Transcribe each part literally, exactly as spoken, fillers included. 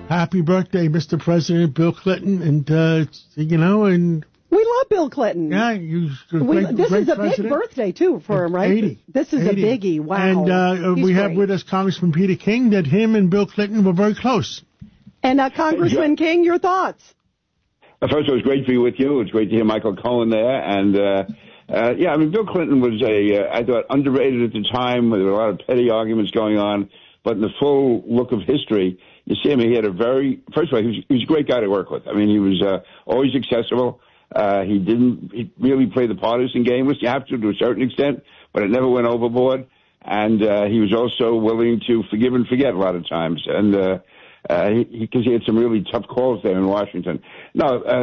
Happy birthday, Mister President Bill Clinton, and uh, you know, and we love Bill Clinton. Yeah, you. We, this great is a president. big birthday too for him, right? eighty. This is eighty. a biggie. Wow. And uh, we great. have with us Congressman Peter King. That him and Bill Clinton were very close. And uh, Congressman yeah. King, your thoughts? Uh, first, it was great to be with you. It was great to hear Michael Cohen there, and uh, uh, yeah, I mean, Bill Clinton was a, uh, I thought, underrated at the time. There were a lot of petty arguments going on, but in the full look of history, you see him. He had a very, first of all, he was, he was a great guy to work with. I mean, he was uh, always accessible. Uh, he didn't he really play the partisan game, which you have to to a certain extent, but it never went overboard. And uh, he was also willing to forgive and forget a lot of times. And uh, uh, he, because he had some really tough calls there in Washington. No, uh,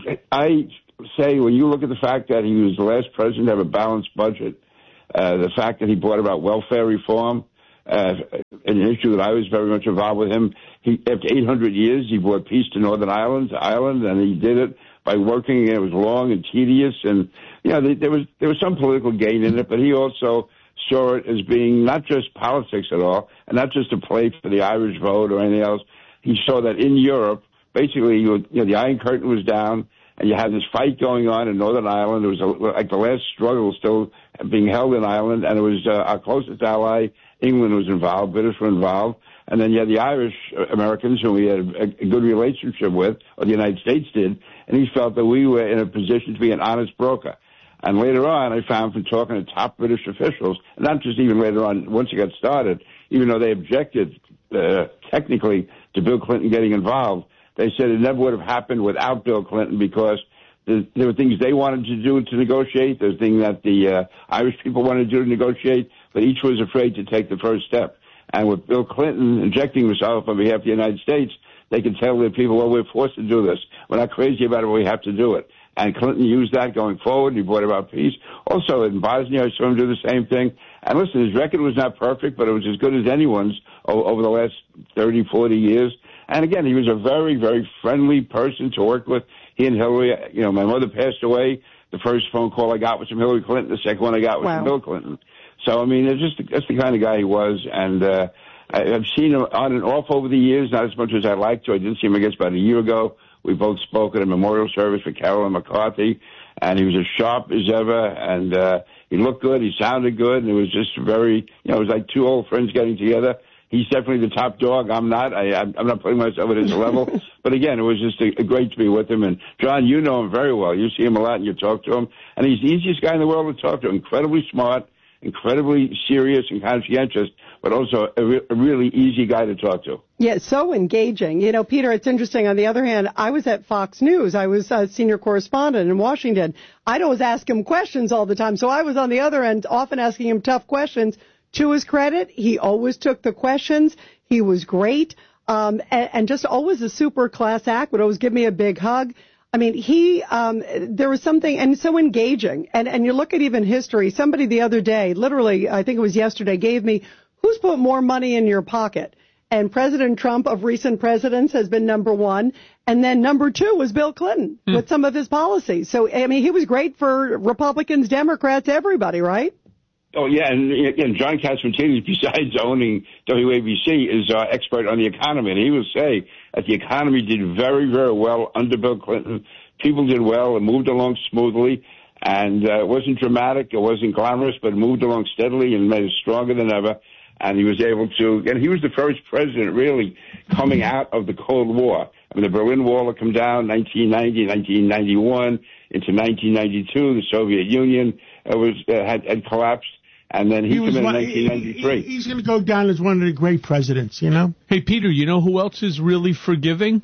I say when you look at the fact that he was the last president to have a balanced budget, uh, the fact that he brought about welfare reform, uh, an issue that I was very much involved with him. He, after eight hundred years, he brought peace to Northern Ireland, Ireland, and he did it by working. It was long and tedious, and you know there was there was some political gain in it, but he also saw it as being not just politics at all, and not just a play for the Irish vote or anything else. He saw that in Europe, basically, you, would, you know, the Iron Curtain was down, and you had this fight going on in Northern Ireland. It was a, like the last struggle still being held in Ireland, and it was uh, our closest ally, England, was involved, British were involved, and then you had the Irish Americans who we had a, a good relationship with, or the United States did, and he felt that we were in a position to be an honest broker. And later on, I found from talking to top British officials, and not just even later on, once it got started, even though they objected uh, technically to Bill Clinton getting involved, they said it never would have happened without Bill Clinton because there, there were things they wanted to do to negotiate. There's things that the uh, Irish people wanted to do to negotiate, but each was afraid to take the first step. And with Bill Clinton injecting himself on behalf of the United States, they could tell the people, well, we're forced to do this. We're not crazy about it, but we have to do it. And Clinton used that going forward. He brought about peace. Also, in Bosnia, I saw him do the same thing. And listen, his record was not perfect, but it was as good as anyone's over the last thirty, forty years. And again, he was a very, very friendly person to work with. He and Hillary, you know, my mother passed away. The first phone call I got was from Hillary Clinton. The second one I got was wow. from Bill Clinton. So, I mean, it's just that's the kind of guy he was. And uh, I've seen him on and off over the years, not as much as I'd like to. I did see him, I guess, about a year ago. We both spoke at a memorial service for Carolyn McCarthy, and he was as sharp as ever, and uh, he looked good, he sounded good, and it was just very, you know, it was like two old friends getting together. He's definitely the top dog. I'm not. I, I'm not putting myself at his level. But again, it was just a, a great to be with him. And John, you know him very well. You see him a lot and you talk to him. And he's the easiest guy in the world to talk to. Incredibly smart, incredibly serious and conscientious, but also a, re- a really easy guy to talk to. Yeah, so engaging. You know, Peter, it's interesting. On the other hand, I was at Fox News. I was a senior correspondent in Washington. I'd always ask him questions all the time. So I was on the other end, often asking him tough questions. To his credit, he always took the questions. He was great, um, and, and just always a super class act, would always give me a big hug. I mean, he, um, there was something, and so engaging. And, and you look at even history, somebody the other day, literally, I think it was yesterday, gave me, who's put more money in your pocket? And President Trump of recent presidents has been number one. And then number two was Bill Clinton hmm. with some of his policies. So, I mean, he was great for Republicans, Democrats, everybody, right? Oh, yeah, and, and John Catsimatidis, besides owning W A B C, is uh, expert on the economy, and he will say that the economy did very, very well under Bill Clinton. People did well. It moved along smoothly, and uh, it wasn't dramatic. It wasn't glamorous, but it moved along steadily and made it stronger than ever, and he was able to, and he was the first president, really, coming out of the Cold War. I mean, the Berlin Wall had come down in nineteen ninety, nineteen ninety-one, into nineteen ninety-two, the Soviet Union uh, was uh, had, had collapsed. And then he, he came in in nineteen ninety-three. He, he's going to go down as one of the great presidents, you know? Hey, Peter, you know who else is really forgiving?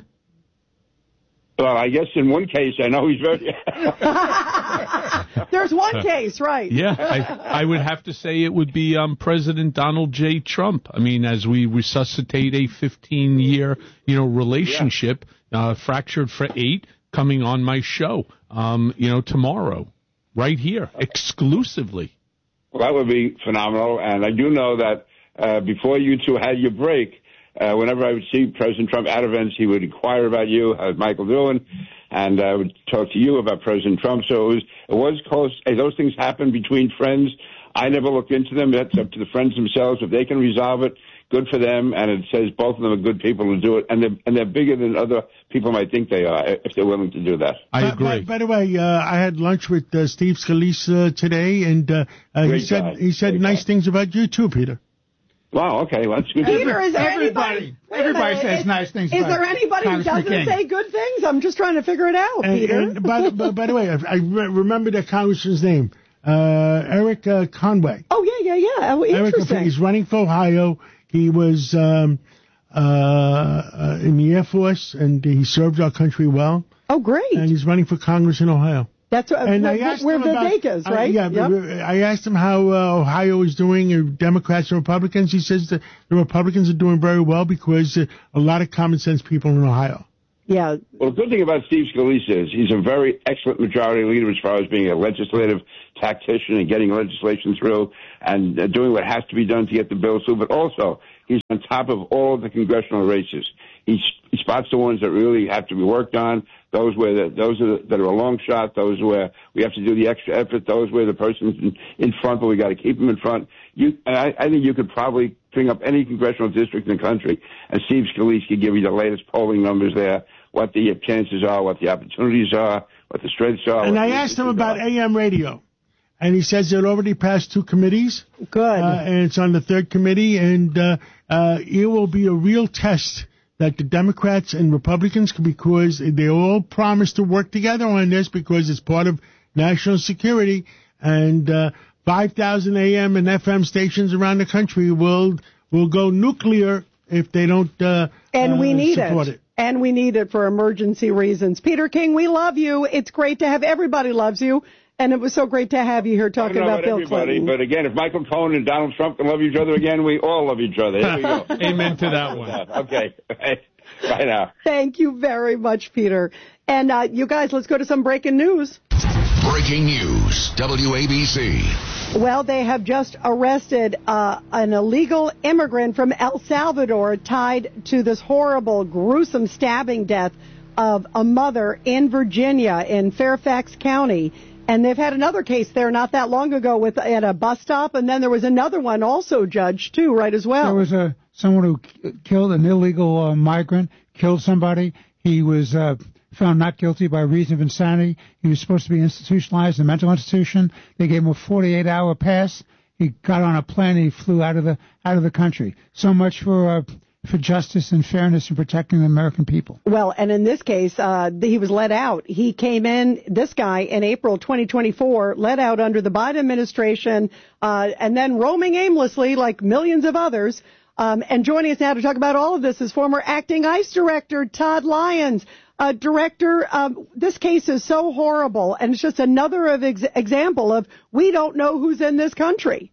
Well, I guess in one case, I know he's very... There's one case, right. Yeah, I, I would have to say it would be um, President Donald J. Trump. I mean, as we resuscitate a fifteen-year, you know, relationship, yeah. uh, fractured for eight, coming on my show, um, you know, tomorrow, right here, exclusively. Well, that would be phenomenal, and I do know that uh, before you two had your break, uh, whenever I would see President Trump at events, he would inquire about you, how's Michael doing, and I uh, would talk to you about President Trump. So it was, it was close. Hey, those things happen between friends. I never looked into them. That's up to the friends themselves. If they can resolve it, good for them, and it says both of them are good people to do it, and they're, and they're bigger than other people might think they are if they're willing to do that. I by, agree. By, by the way, uh, I had lunch with uh, Steve Scalise today, and uh, uh, he said guy. he said Great nice guy. things about you too, Peter. Wow, okay, well, that's good. Peter, is there Everybody- anybody? wait a everybody minute, says is, nice things Is about there anybody who Congressman doesn't King. say good things? I'm just trying to figure it out, And, Peter. and by, the, by, by the way, I, I re- remember that congressman's name, uh, Eric uh, Conway. oh yeah, yeah, yeah. Oh, Eric, interesting. he's running for Ohio. He was um, uh, uh, in the Air Force, and he served our country well. oh, great. And he's running for Congress in Ohio. That's uh, And where, I asked where him about, Vivek is, I- right? yeah, Yep. but I asked him how uh, Ohio is doing, uh, Democrats and Republicans. He says that the Republicans are doing very well because uh, a lot of common sense people in Ohio. Yeah. Well, the good thing about Steve Scalise is he's a very excellent majority leader as far as being a legislative tactician and getting legislation through and uh, doing what has to be done to get the bill through. But also, he's on top of all of the congressional races. He, he spots the ones that really have to be worked on, those where the, those are the, that are a long shot, those where we have to do the extra effort, those where the person's in, in front, but we got to keep him in front. You, I, I think you could probably bring up any congressional district in the country, and Steve Scalise could give you the latest polling numbers there, what the chances are, what the opportunities are, what the strengths are. And what I the asked him issues about are. A M radio. And he says it already passed two committees. Good. Uh, and it's on the third committee. And uh, uh, it will be a real test that the Democrats and Republicans, because they all promised to work together on this because it's part of national security. And uh, five thousand A M and F M stations around the country will will go nuclear if they don't uh, and we uh, need support it. it. And we need it for emergency reasons. Peter King, we love you. It's great to have everybody loves you. And it was so great to have you here I talking don't know about, about Bill everybody, Clinton. but again, if Michael Cohen and Donald Trump can love each other again, we all love each other. Here we go. Amen to that one. Okay. Bye now. Thank you very much, Peter. And uh, you guys, let's go to some breaking news. Breaking news, W A B C. Well, they have just arrested uh, an illegal immigrant from El Salvador tied to this horrible, gruesome stabbing death of a mother in Virginia in Fairfax County. And they've had another case there not that long ago with at a bus stop, and then there was another one also judged too, right, as well. There was a someone who k- killed an illegal uh, migrant, killed somebody. He was uh, found not guilty by reason of insanity. He was supposed to be institutionalized in a mental institution. They gave him a forty-eight hour pass. He got on a plane and he flew out of the out of the country. So much for uh, for justice and fairness and protecting the American people. Well, and in this case, uh, he was let out. He came in, this guy, in April twenty twenty-four, let out under the Biden administration, uh, and then roaming aimlessly like millions of others. Um, and joining us now to talk about all of this is former acting ICE director Todd Lyons. Uh, director, um, this case is so horrible, and it's just another of ex- example of we don't know who's in this country.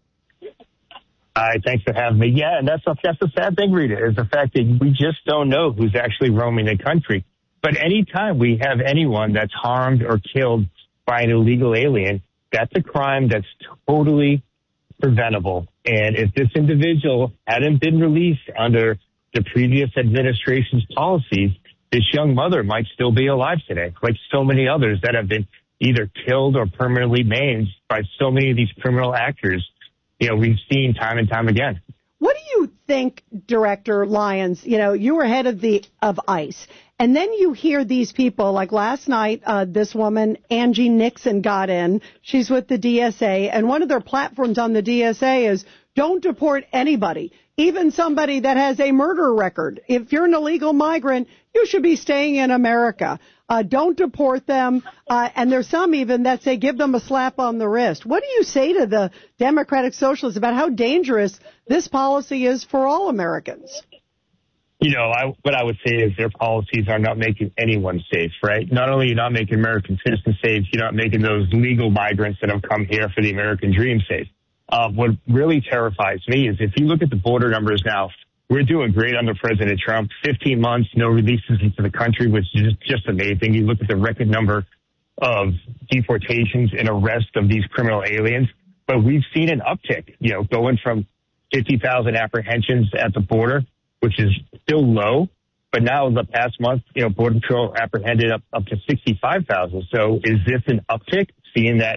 Hi, thanks for having me. Yeah, and that's a, that's the sad thing, Rita, is the fact that we just don't know who's actually roaming the country. But anytime we have anyone that's harmed or killed by an illegal alien, that's a crime that's totally preventable. And if this individual hadn't been released under the previous administration's policies, this young mother might still be alive today, like so many others that have been either killed or permanently maimed by so many of these criminal actors. You know, we've seen time and time again. What do you think, Director Lyons? You know, you were head of the of ICE, and then you hear these people, like last night, uh, this woman, Angie Nixon, got in. She's with the D S A, and one of their platforms on the D S A is don't deport anybody, even somebody that has a murder record. If you're an illegal migrant, you should be staying in America. Uh, don't deport them. Uh, and there's some even that say give them a slap on the wrist. What do you say to the Democratic Socialists about how dangerous this policy is for all Americans? You know, I, what I would say is their policies are not making anyone safe, right? Not only are you not making American citizens safe, you're not making those legal migrants that have come here for the American dream safe. Uh, what really terrifies me is if you look at the border numbers now, we're doing great under President Trump. fifteen months, no releases into the country, which is just, just amazing. You look at the record number of deportations and arrests of these criminal aliens, but we've seen an uptick, you know, going from fifty thousand apprehensions at the border, which is still low, but now the past month, you know, Border Patrol apprehended up, up to sixty-five thousand. So is this an uptick, seeing that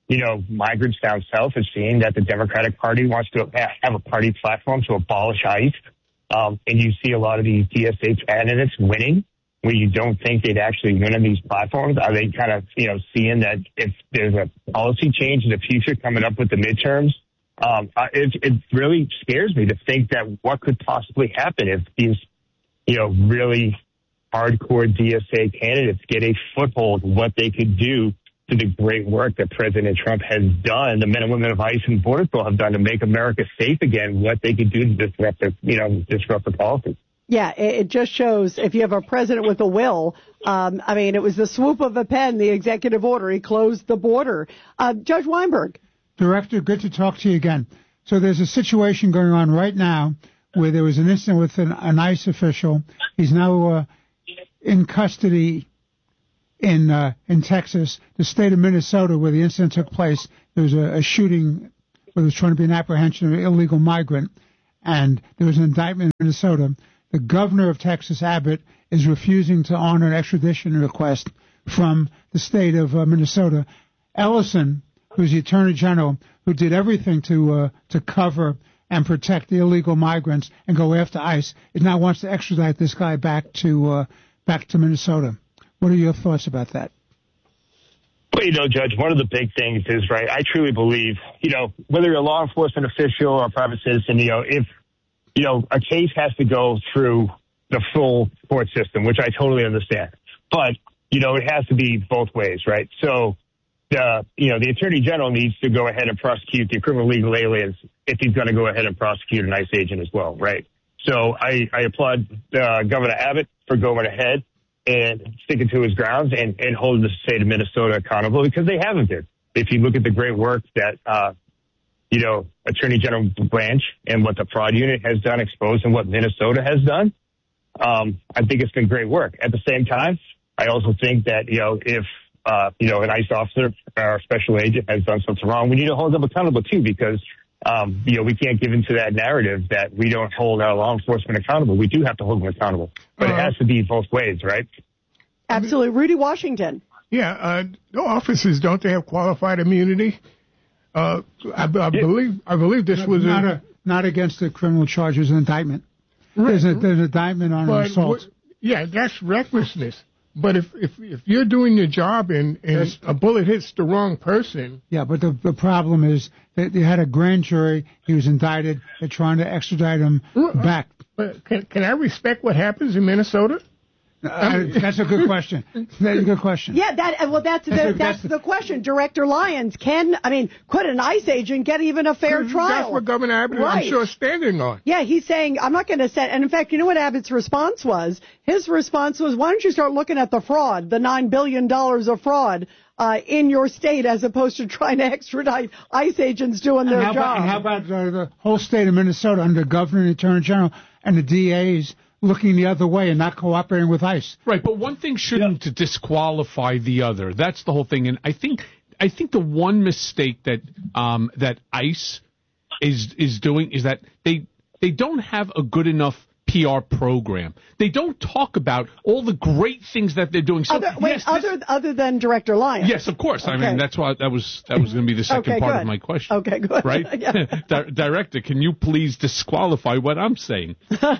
you know, migrants down south are seeing that the Democratic Party wants to have a party platform to abolish ICE. Um, and you see a lot of these D S A candidates winning where you don't think they'd actually win on these platforms. Are they kind of, you know, seeing that if there's a policy change in the future coming up with the midterms, um, it, it really scares me to think that what could possibly happen if these, you know, really hardcore D S A candidates get a foothold, what they could do to the great work that President Trump has done, the men and women of ICE and Border Patrol have done to make America safe again, what they could do to disrupt the, you know, disrupt the policy. Yeah, it just shows if you have a president with a will. Um, I mean, it was the swoop of a pen, the executive order. He closed the border. Uh, Judge Weinberg. Director, good to talk to you again. So there's a situation going on right now where there was an incident with an, an ICE official. He's now uh, in custody in uh, in Texas. The state of Minnesota, where the incident took place, there was a, a shooting where there was trying to be an apprehension of an illegal migrant, and there was an indictment in Minnesota. The governor of Texas, Abbott, is refusing to honor an extradition request from the state of uh, Minnesota. Ellison, who's the attorney general, who did everything to uh, to cover and protect the illegal migrants and go after ICE, it now wants to extradite this guy back to uh, back to Minnesota. What are your thoughts about that? Well, you know, Judge, one of the big things is, right, I truly believe, you know, whether you're a law enforcement official or a private citizen, you know, if, you know, a case has to go through the full court system, which I totally understand. But, you know, it has to be both ways, right? So, the, you know, the attorney general needs to go ahead and prosecute the criminal legal aliens if he's going to go ahead and prosecute an ICE agent as well, right? So I, I applaud uh, Governor Abbott for going ahead and sticking to his grounds and, and holding the state of Minnesota accountable, because they haven't been. If you look at the great work that, uh, you know, Attorney General Branch and what the fraud unit has done, exposed, and what Minnesota has done, um, I think it's been great work. At the same time, I also think that, you know, if, uh, you know, an ICE officer or a special agent has done something wrong, we need to hold them accountable too, because, um, you know, we can't give into that narrative that we don't hold our law enforcement accountable. We do have to hold them accountable, but uh, it has to be both ways, right? Absolutely. Rudy Washington. Yeah, uh, the officers, don't they have qualified immunity? Uh, I, I believe I believe this was not a, a not against the criminal charges and indictment. Right. There's, a, there's an indictment on an assault. Yeah, that's recklessness. But if if, if you're doing your job and, and a bullet hits the wrong person. Yeah, but the the problem is that they had a grand jury. He was indicted. They're trying to extradite him back. But can can I respect what happens in Minnesota? Uh, that's a good question. That's a good question. Yeah, that well, that's the, that's, that's the question. Director Lyons, can I mean, could an ICE agent get even a fair trial? That's what Governor Abbott, right. I'm sure, is standing on. Yeah, he's saying I'm not going to set. And in fact, you know what Abbott's response was? His response was, "Why don't you start looking at the fraud, the nine billion dollars of fraud uh, in your state, as opposed to trying to extradite ICE agents doing their and how job?" About, and how about uh, the whole state of Minnesota under Governor and Attorney General and the D As looking the other way and not cooperating with ICE? Right, but one thing shouldn't yeah. disqualify the other. That's the whole thing. And I think I think the one mistake that um, that ICE is is doing is that they they don't have a good enough P R program. They don't talk about all the great things that they're doing. So, other, wait, yes, other other than Director Lyons. Yes, of course. Okay. I mean, that's why that was that was going to be the second okay, part good. of my question. Okay, good. Right, Di- Director, can you please disqualify what I'm saying?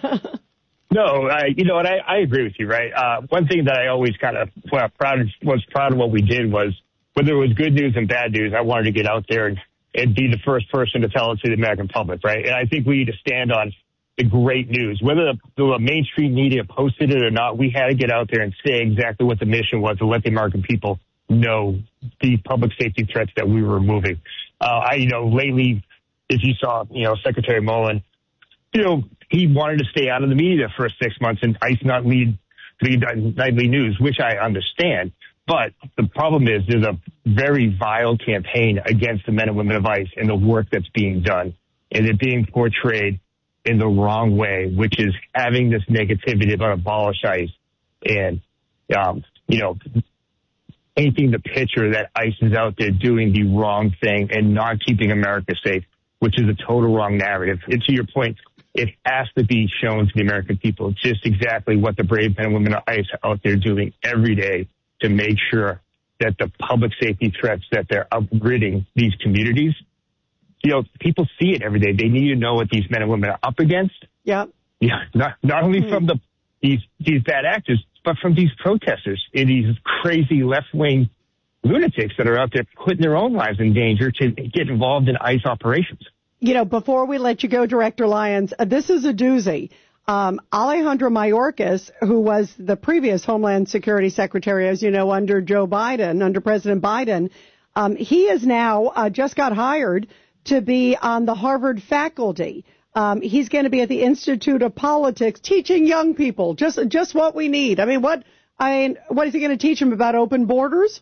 No, I, you know what, I, I agree with you, right? Uh, one thing that I always kind of well, proud of, was proud of what we did was, whether it was good news and bad news, I wanted to get out there and, and be the first person to tell it to the American public, right? And I think we need to stand on the great news. Whether the, the mainstream media posted it or not, we had to get out there and say exactly what the mission was to let the American people know the public safety threats that we were removing. Uh, I, you know, lately, if you saw, you know, Secretary Mullen, you know, he wanted to stay out of the media for six months and ICE not lead, lead nightly news, which I understand. But the problem is there's a very vile campaign against the men and women of ICE and the work that's being done. And it being portrayed in the wrong way, which is having this negativity about abolish ICE and, um, you know, painting the picture that ICE is out there doing the wrong thing and not keeping America safe, which is a total wrong narrative. And to your point, it has to be shown to the American people just exactly what the brave men and women of ICE are out there doing every day to make sure that the public safety threats that they're uprooting these communities, you know, people see it every day. They need to know what these men and women are up against. Yeah. Yeah. Not, not only mm-hmm. from the these these bad actors, but from these protesters and these crazy left-wing lunatics that are out there putting their own lives in danger to get involved in ICE operations. You know, before we let you go, Director Lyons, uh, this is a doozy. Um, Alejandro Mayorkas, who was the previous Homeland Security Secretary, as you know, under Joe Biden, under President Biden, um, he is now uh, just got hired to be on the Harvard faculty. Um, he's going to be at the Institute of Politics teaching young people just just what we need. I mean, what I mean, what is he going to teach them about open borders?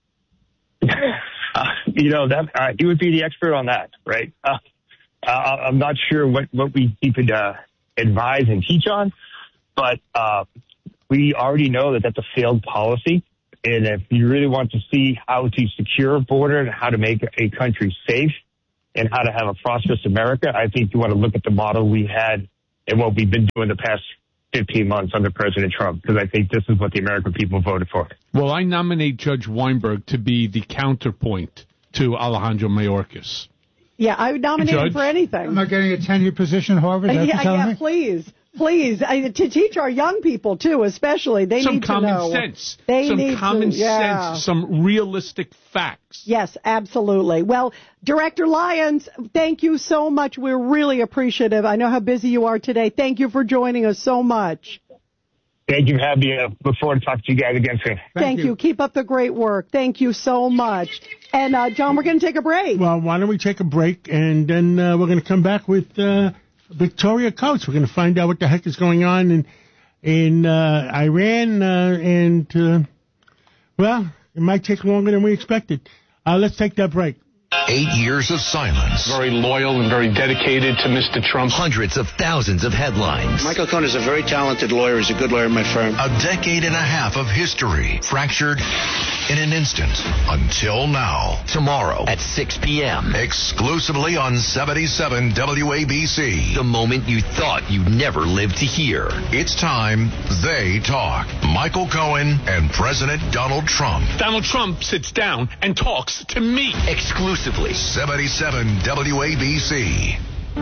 Uh, you know, that uh, he would be the expert on that, right? Uh, uh, I'm not sure what, what we he could uh, advise and teach on, but uh, we already know that that's a failed policy. And if you really want to see how to secure a border and how to make a country safe and how to have a prosperous America, I think you want to look at the model we had and what we've been doing the past fifteen months under President Trump, because I think this is what the American people voted for. Well, I nominate Judge Weinberg to be the counterpoint to Alejandro Mayorkas. Yeah, I would nominate Judge? him for anything. I'm not getting a ten-year position at Harvard. Is that yeah, what you're telling yeah, me? please. Please, I, to teach our young people, too, especially. They some need to common know. sense. They some need common to, yeah. sense. Some realistic facts. Yes, absolutely. Well, Director Lyons, thank you so much. We're really appreciative. I know how busy you are today. Thank you for joining us so much. Thank you for having me. I look forward to talking to you guys again soon. Thank, Thank you. you. Keep up the great work. Thank you so much. And, uh, John, we're going to take a break. Well, why don't we take a break, and then uh, we're going to come back with uh, Victoria Coates. We're going to find out what the heck is going on in, in uh, Iran, uh, and, uh, well, it might take longer than we expected. Uh, let's take that break. Eight years of silence. Very loyal and very dedicated to Mister Trump. Hundreds of thousands of headlines. Michael Cohen is a very talented lawyer. He's a good lawyer in my firm. A decade and a half of history fractured in an instant until now. Tomorrow at six p.m. Exclusively on seventy-seven W A B C. The moment you thought you'd never live to hear. It's time they talk. Michael Cohen and President Donald Trump. Donald Trump sits down and talks to me. Exclusively. seventy-seven W A B C.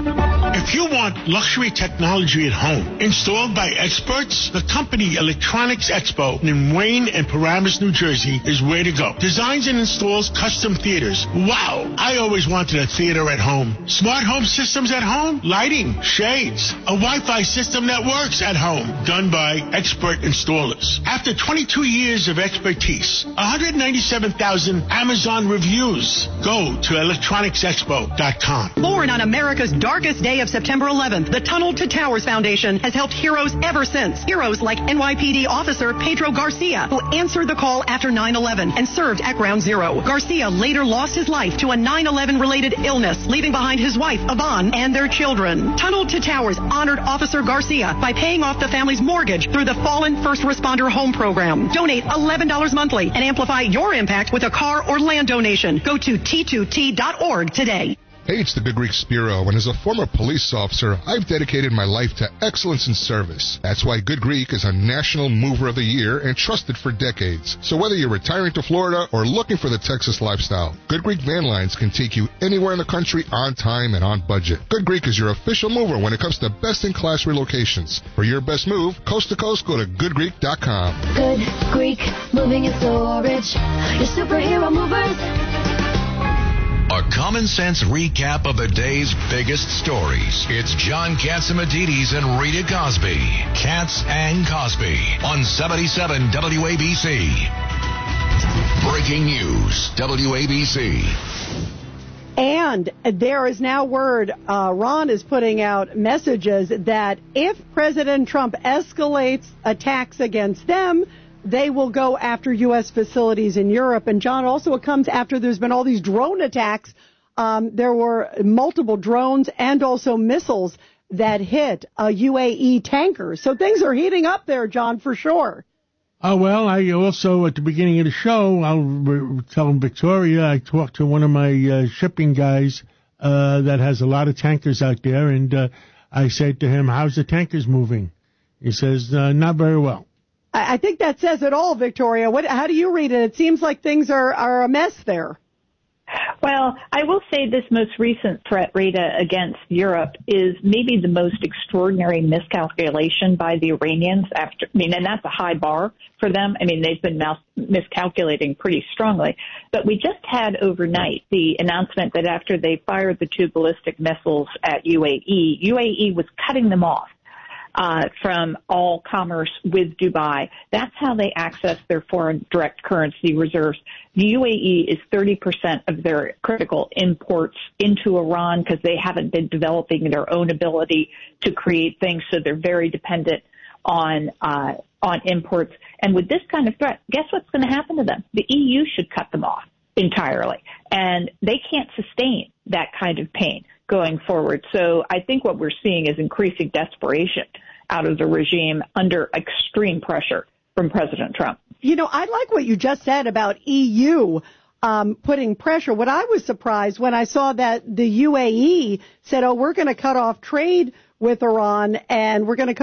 If you want luxury technology at home, installed by experts, the company Electronics Expo in Wayne and Paramus, New Jersey is where to go. Designs and installs custom theaters. Wow! I always wanted a theater at home. Smart home systems at home, lighting, shades, a Wi-Fi system that works at home, done by expert installers. After twenty-two years of expertise, one hundred ninety-seven thousand Amazon reviews. Go to electronics expo dot com. Born on America's darkest day of September eleventh, the Tunnel to Towers Foundation has helped heroes ever since. Heroes like N Y P D officer Pedro Garcia, who answered the call after nine eleven and served at Ground Zero. Garcia later lost his life to a nine eleven related illness, leaving behind his wife, Yvonne, and their children. Tunnel to Towers honored Officer Garcia by paying off the family's mortgage through the Fallen First Responder Home Program. Donate eleven dollars monthly and amplify your impact with a car or land donation. Go to T two T dot org today. Hey, it's the Good Greek Spiro, and as a former police officer, I've dedicated my life to excellence in service. That's why Good Greek is a National Mover of the Year and trusted for decades. So whether you're retiring to Florida or looking for the Texas lifestyle, Good Greek Van Lines can take you anywhere in the country on time and on budget. Good Greek is your official mover when it comes to best-in-class relocations. For your best move, coast to coast, go to good greek dot com. Good Greek Moving and Storage, your superhero movers. A common sense recap of the day's biggest stories. It's John Catsimatidis and Rita Cosby. Katz and Cosby on seventy-seven W A B C. Breaking news, W A B C. And there is now word, uh, Ron is putting out messages that if President Trump escalates attacks against them, they will go after U S facilities in Europe. And, John, also it comes after there's been all these drone attacks. Um, there were multiple drones and also missiles that hit a U A E tanker. So things are heating up there, John, for sure. Oh, well, I also, at the beginning of the show, I'll re- tell Victoria, I talked to one of my uh, shipping guys uh, that has a lot of tankers out there, and uh, I said to him, how's the tankers moving? He says, uh, not very well. I, I think that says it all, Victoria. What, how do you read it? It seems like things are, are a mess there. Well, I will say this most recent threat, Rita, against Europe is maybe the most extraordinary miscalculation by the Iranians after, I mean, and that's a high bar for them. I mean, they've been mis- miscalculating pretty strongly. But we just had overnight the announcement that after they fired the two ballistic missiles at U A E, U A E was cutting them off. Uh, from all commerce with Dubai. That's how they access their foreign direct currency reserves. The U A E is thirty percent of their critical imports into Iran because they haven't been developing their own ability to create things, so they're very dependent on uh, on imports. And with this kind of threat, guess what's going to happen to them? The E U should cut them off entirely, and they can't sustain that kind of pain going forward. So I think what we're seeing is increasing desperation out of the regime under extreme pressure from President Trump. You know, I like what you just said about E U um, putting pressure. What I was surprised when I saw that the U A E said, oh, we're going to cut off trade with Iran and we're going to cut